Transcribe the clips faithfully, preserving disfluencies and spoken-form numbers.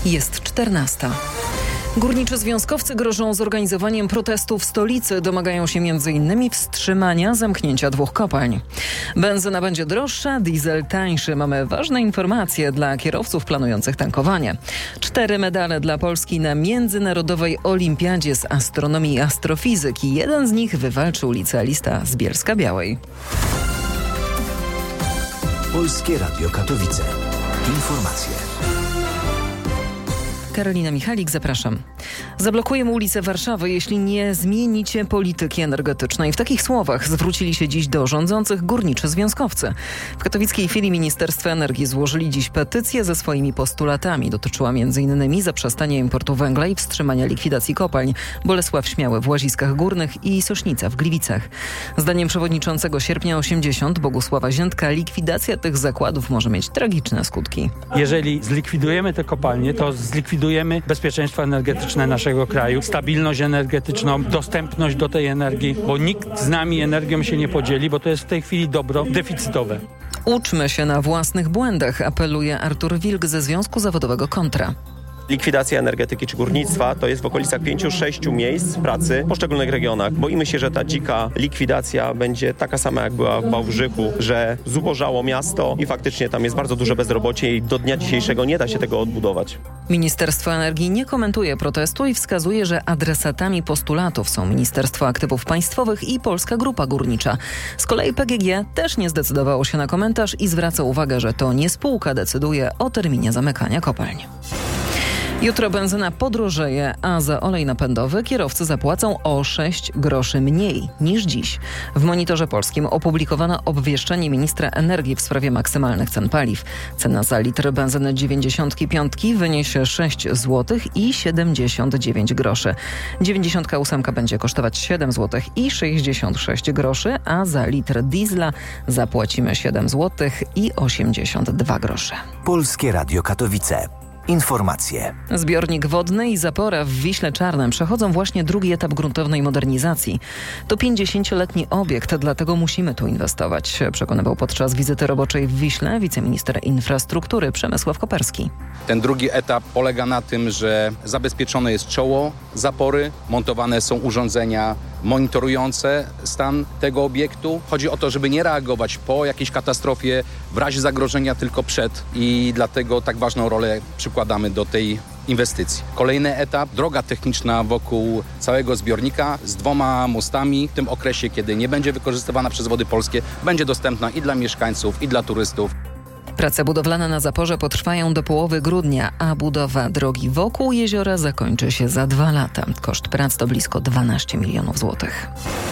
Jest czternasta. Górniczy związkowcy grożą zorganizowaniem protestu w stolicy. Domagają się między innymi wstrzymania zamknięcia dwóch kopalń. Benzyna będzie droższa, diesel tańszy. Mamy ważne informacje dla kierowców planujących tankowanie. Cztery medale dla Polski na Międzynarodowej Olimpiadzie z Astronomii i Astrofizyki. Jeden z nich wywalczył licealista z Bielska-Białej. Polskie Radio Katowice. Informacje. Karolina Michalik, zapraszam. Zablokujemy ulice Warszawy, jeśli nie zmienicie polityki energetycznej. W takich słowach zwrócili się dziś do rządzących górniczy związkowcy. W katowickiej filii Ministerstwa Energii złożyli dziś petycję ze swoimi postulatami. Dotyczyła między innymi zaprzestania importu węgla i wstrzymania likwidacji kopalń. Bolesław Śmiały w Łaziskach Górnych i Sośnica w Gliwicach. Zdaniem przewodniczącego Sierpnia osiemdziesiąt Bogusława Ziętka likwidacja tych zakładów może mieć tragiczne skutki. Jeżeli zlikwidujemy te kopalnie, to zlikwidujemy bezpieczeństwo energetyczne naszego kraju, stabilność energetyczną, dostępność do tej energii, bo nikt z nami energią się nie podzieli, bo to jest w tej chwili dobro deficytowe. Uczmy się na własnych błędach, apeluje Artur Wilk ze Związku Zawodowego Kontra. Likwidacja energetyki czy górnictwa to jest w okolicach pięciu sześciu miejsc pracy w poszczególnych regionach. Boimy się, że ta dzika likwidacja będzie taka sama jak była w Wałbrzychu, że zubożało miasto i faktycznie tam jest bardzo duże bezrobocie i do dnia dzisiejszego nie da się tego odbudować. Ministerstwo Energii nie komentuje protestu i wskazuje, że adresatami postulatów są Ministerstwo Aktywów Państwowych i Polska Grupa Górnicza. Z kolei P G G też nie zdecydowało się na komentarz i zwraca uwagę, że to nie spółka decyduje o terminie zamykania kopalń. Jutro benzyna podrożeje, a za olej napędowy kierowcy zapłacą o sześć groszy mniej niż dziś. W Monitorze Polskim opublikowano obwieszczenie ministra energii w sprawie maksymalnych cen paliw. Cena za litr benzyny dziewięćdziesiąt pięć wyniesie sześć złotych i siedemdziesiąt dziewięć groszy. dziewięćdziesiąt osiem będzie kosztować siedem złotych i sześćdziesiąt sześć groszy, a za litr diesla zapłacimy siedem złotych i osiemdziesiąt dwa grosze. Polskie Radio Katowice. Informacje. Zbiornik wodny i zapora w Wiśle Czarnym przechodzą właśnie drugi etap gruntownej modernizacji. To pięćdziesięcioletni obiekt, dlatego musimy tu inwestować, przekonywał podczas wizyty roboczej w Wiśle wiceminister infrastruktury Przemysław Koperski. Ten drugi etap polega na tym, że zabezpieczone jest czoło zapory, montowane są urządzenia monitorujące stan tego obiektu. Chodzi o to, żeby nie reagować po jakiejś katastrofie w razie zagrożenia, tylko przed i dlatego tak ważną rolę przykładamy do tej inwestycji. Kolejny etap, droga techniczna wokół całego zbiornika z dwoma mostami. W tym okresie, kiedy nie będzie wykorzystywana przez Wody Polskie, będzie dostępna i dla mieszkańców, i dla turystów. Prace budowlane na zaporze potrwają do połowy grudnia, a budowa drogi wokół jeziora zakończy się za dwa lata. Koszt prac to blisko dwanaście milionów złotych.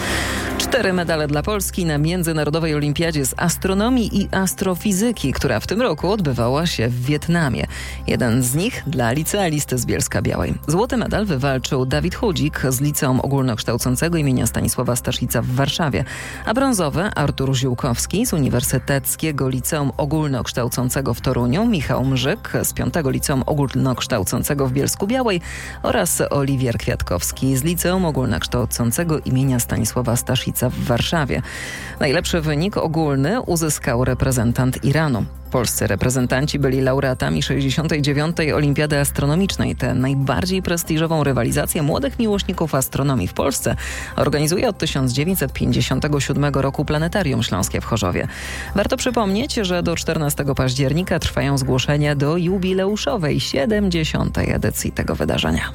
Cztery medale dla Polski na Międzynarodowej Olimpiadzie z Astronomii i Astrofizyki, która w tym roku odbywała się w Wietnamie. Jeden z nich dla licealisty z Bielska-Białej. Złoty medal wywalczył Dawid Chudzik z Liceum Ogólnokształcącego imienia Stanisława Staszica w Warszawie, a brązowy Artur Ziółkowski z Uniwersyteckiego Liceum Ogólnokształcącego w Toruniu, Michał Mrzyk z Piątego Liceum Ogólnokształcącego w Bielsku-Białej oraz Oliwier Kwiatkowski z Liceum Ogólnokształcącego imienia Stanisława Staszica w Warszawie. Najlepszy wynik ogólny uzyskał reprezentant Iranu. Polscy reprezentanci byli laureatami sześćdziesiątej dziewiątej Olimpiady Astronomicznej. Tę najbardziej prestiżową rywalizację młodych miłośników astronomii w Polsce organizuje od tysiąc dziewięćset pięćdziesiątego siódmego roku Planetarium Śląskie w Chorzowie. Warto przypomnieć, że do czternastego października trwają zgłoszenia do jubileuszowej siedemdziesiątej edycji tego wydarzenia.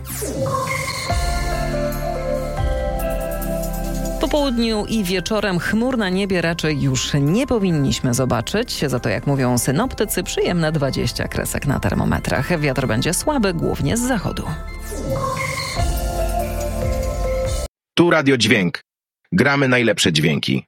Po południu i wieczorem chmur na niebie raczej już nie powinniśmy zobaczyć. Za to, jak mówią synoptycy, przyjemne dwadzieścia kresek na termometrach. Wiatr będzie słaby, głównie z zachodu. Tu Radio Dźwięk. Gramy najlepsze dźwięki.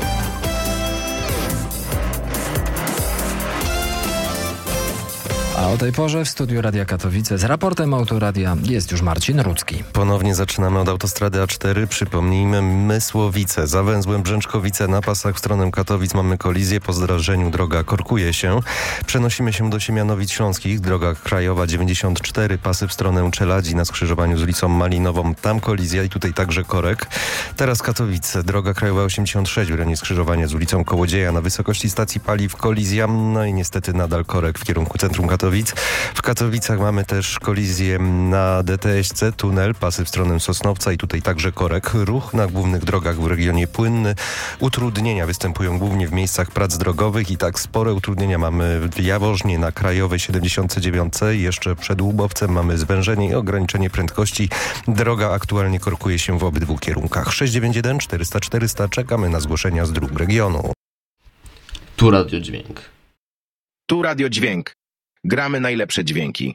A O tej porze w studiu Radia Katowice z raportem Autoradia jest już Marcin Rudzki. Ponownie zaczynamy od autostrady A cztery. Przypomnijmy, Mysłowice, za węzłem Brzęczkowice na pasach w stronę Katowic mamy kolizję. Po zdarzeniu droga korkuje się. Przenosimy się do Siemianowic Śląskich. Droga krajowa dziewięćdziesiąt cztery, pasy w stronę Czeladzi na skrzyżowaniu z ulicą Malinową. Tam kolizja i tutaj także korek. Teraz Katowice, droga krajowa osiemdziesiąt sześć w rejonie skrzyżowania z ulicą Kołodzieja na wysokości stacji paliw kolizja. No i niestety nadal korek w kierunku centrum Katowic. W Katowicach mamy też kolizję na D T S C, tunel, pasy w stronę Sosnowca i tutaj także korek. Ruch na głównych drogach w regionie płynny. Utrudnienia występują głównie w miejscach prac drogowych i tak spore utrudnienia mamy w Jaworznie na Krajowej siedemdziesiąt dziewięć. Jeszcze przed Łubowcem mamy zwężenie i ograniczenie prędkości. Droga aktualnie korkuje się w obydwu kierunkach. sześć dziewięć jeden czterysta czterysta. Czekamy na zgłoszenia z dróg regionu. Tu Radio Dźwięk. Tu Radio Dźwięk. Gramy najlepsze dźwięki.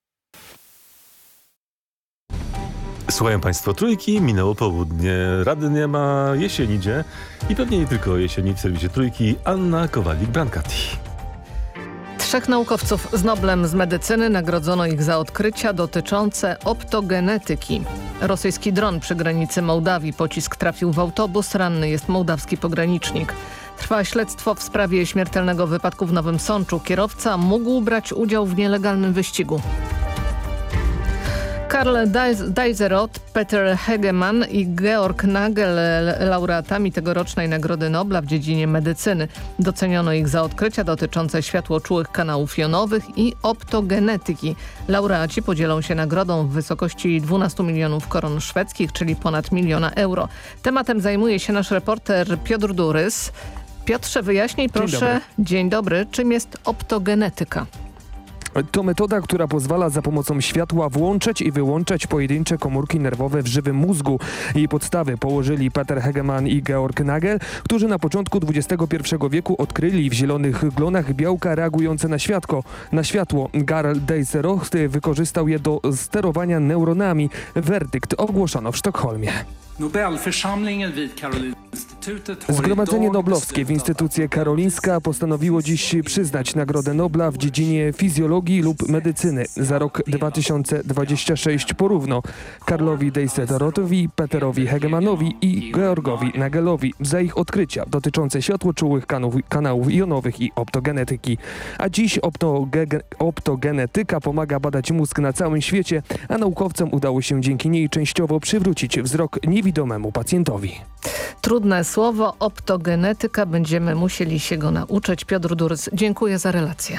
Słuchają Państwo Trójki, minęło południe, rady nie ma, jesień idzie i pewnie nie tylko jesieni w serwisie Trójki. Anna Kowalik-Brancati. Trzech naukowców z Noblem z medycyny nagrodzono ich za odkrycia dotyczące optogenetyki. Rosyjski dron przy granicy Mołdawii. Pocisk trafił w autobus, ranny jest mołdawski pogranicznik. Trwa śledztwo w sprawie śmiertelnego wypadku w Nowym Sączu. Kierowca mógł brać udział w nielegalnym wyścigu. Karl Deiseroth, Peter Hegemann i Georg Nagel, laureatami tegorocznej Nagrody Nobla w dziedzinie medycyny. Doceniono ich za odkrycia dotyczące światłoczułych kanałów jonowych i optogenetyki. Laureaci podzielą się nagrodą w wysokości dwunastu milionów koron szwedzkich, czyli ponad miliona euro. Tematem zajmuje się nasz reporter Piotr Durys. Piotrze, wyjaśnij proszę, dzień dobry, dzień dobry czym jest optogenetyka? To metoda, która pozwala za pomocą światła włączać i wyłączać pojedyncze komórki nerwowe w żywym mózgu. Jej podstawy położyli Peter Hegemann i Georg Nagel, którzy na początku dwudziestego pierwszego wieku odkryli w zielonych glonach białka reagujące na światło. Na światło. Karl Deiseroth wykorzystał je do sterowania neuronami. Werdykt ogłoszono w Sztokholmie. Zgromadzenie Noblowskie w Instytucie Karolińska postanowiło dziś przyznać Nagrodę Nobla w dziedzinie fizjologii lub medycyny za rok dwa tysiące dwudziesty szósty porówno Karlowi Deiserothowi, Peterowi Hegemannowi i Georgowi Nagelowi za ich odkrycia dotyczące światłoczułych kanałów, kanałów jonowych i optogenetyki. A dziś optoge- optogenetyka pomaga badać mózg na całym świecie, a naukowcom udało się dzięki niej częściowo przywrócić wzrok niewidomemu pacjentowi. Trudne słowo, optogenetyka. Będziemy musieli się go nauczyć. Piotr Durys, dziękuję za relację.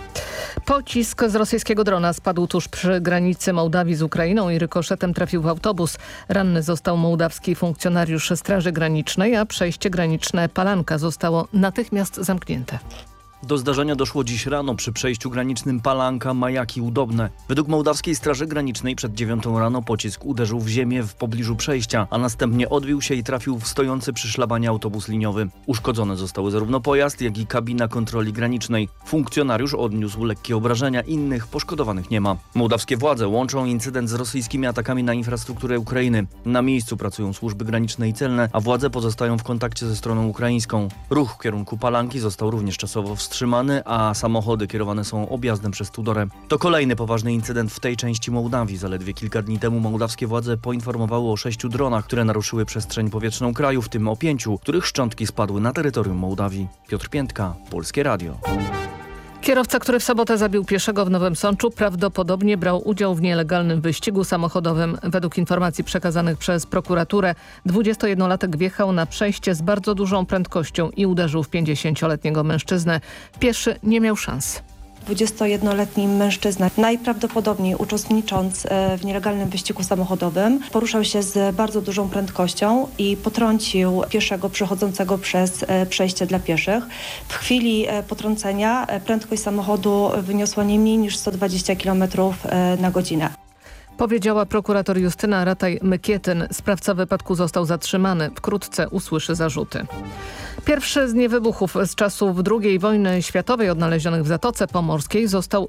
Pocisk z rosyjskiego drona spadł tuż przy granicy Mołdawii z Ukrainą i rykoszetem trafił w autobus. Ranny został mołdawski funkcjonariusz Straży Granicznej, a przejście graniczne Palanka zostało natychmiast zamknięte. Do zdarzenia doszło dziś rano przy przejściu granicznym Palanka Majaki Udobne. Według mołdawskiej Straży Granicznej przed dziewiątą rano pocisk uderzył w ziemię w pobliżu przejścia, a następnie odbił się i trafił w stojący przy szlabanie autobus liniowy. Uszkodzone zostały zarówno pojazd, jak i kabina kontroli granicznej. Funkcjonariusz odniósł lekkie obrażenia, innych poszkodowanych nie ma. Mołdawskie władze łączą incydent z rosyjskimi atakami na infrastrukturę Ukrainy. Na miejscu pracują służby graniczne i celne, a władze pozostają w kontakcie ze stroną ukraińską. Ruch w kierunku Palanki został również czasowo wstrzymany. wstrzymany, a samochody kierowane są objazdem przez Tudorę. To kolejny poważny incydent w tej części Mołdawii. Zaledwie kilka dni temu mołdawskie władze poinformowały o sześciu dronach, które naruszyły przestrzeń powietrzną kraju, w tym o pięciu, których szczątki spadły na terytorium Mołdawii. Piotr Piętka, Polskie Radio. Kierowca, który w sobotę zabił pieszego w Nowym Sączu, prawdopodobnie brał udział w nielegalnym wyścigu samochodowym. Według informacji przekazanych przez prokuraturę, dwudziestojednolatek wjechał na przejście z bardzo dużą prędkością i uderzył w pięćdziesięcioletniego mężczyznę. Pieszy nie miał szans. dwudziestojednoletni mężczyzna, najprawdopodobniej uczestnicząc w nielegalnym wyścigu samochodowym, poruszał się z bardzo dużą prędkością i potrącił pieszego przechodzącego przez przejście dla pieszych. W chwili potrącenia prędkość samochodu wyniosła nie mniej niż sto dwadzieścia kilometrów na godzinę. Powiedziała prokurator Justyna Rataj-Mykietyn. Sprawca wypadku został zatrzymany. Wkrótce usłyszy zarzuty. Pierwszy z niewybuchów z czasów drugiej wojny światowej odnalezionych w Zatoce Pomorskiej został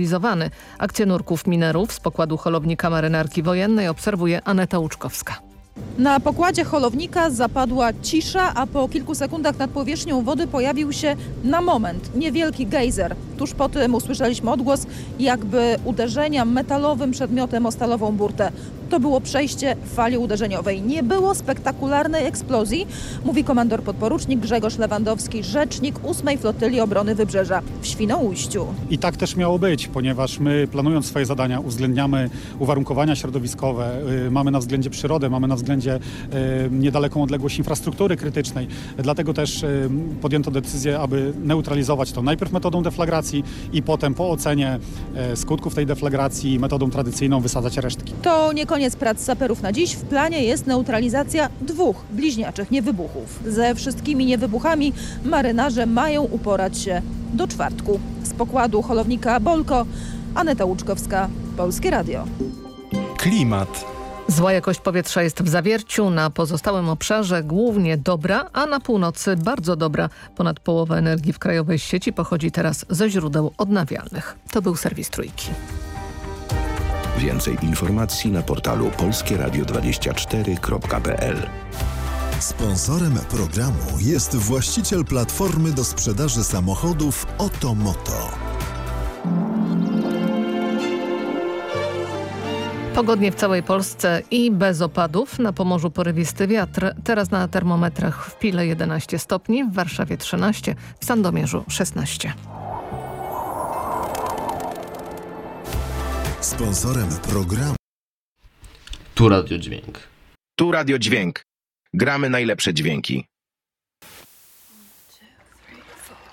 zneutralizowany. Akcję nurków minerów z pokładu holownika marynarki wojennej obserwuje Aneta Łuczkowska. Na pokładzie holownika zapadła cisza, a po kilku sekundach nad powierzchnią wody pojawił się na moment niewielki gejzer. Tuż po tym usłyszeliśmy odgłos jakby uderzenia metalowym przedmiotem o stalową burtę. To było przejście fali uderzeniowej. Nie było spektakularnej eksplozji, mówi komandor podporucznik Grzegorz Lewandowski, rzecznik ósmej Flotyli Obrony Wybrzeża w Świnoujściu. I tak też miało być, ponieważ my, planując swoje zadania, uwzględniamy uwarunkowania środowiskowe, yy, mamy na względzie przyrodę, mamy na względzie yy, niedaleką odległość infrastruktury krytycznej. Dlatego też yy, podjęto decyzję, aby neutralizować to najpierw metodą deflagracji i potem po ocenie yy, skutków tej deflagracji metodą tradycyjną wysadzać resztki. To nie koniec prac saperów na dziś. W planie jest neutralizacja dwóch bliźniaczych niewybuchów. Ze wszystkimi niewybuchami marynarze mają uporać się do czwartku. Z pokładu holownika Bolko, Aneta Łuczkowska, Polskie Radio. Klimat. Zła jakość powietrza jest w Zawierciu, na pozostałym obszarze głównie dobra, a na północy bardzo dobra. Ponad połowa energii w krajowej sieci pochodzi teraz ze źródeł odnawialnych. To był serwis Trójki. Więcej informacji na portalu polskie radio dwadzieścia cztery kropka p l. Sponsorem programu jest właściciel platformy do sprzedaży samochodów Otomoto. Pogodnie w całej Polsce i bez opadów. Na Pomorzu porywisty wiatr. Teraz na termometrach w Pile jedenaście stopni, w Warszawie trzynaście, w Sandomierzu szesnaście. Sponsorem programu Tu Radio Dźwięk. Tu Radio Dźwięk. Gramy najlepsze dźwięki.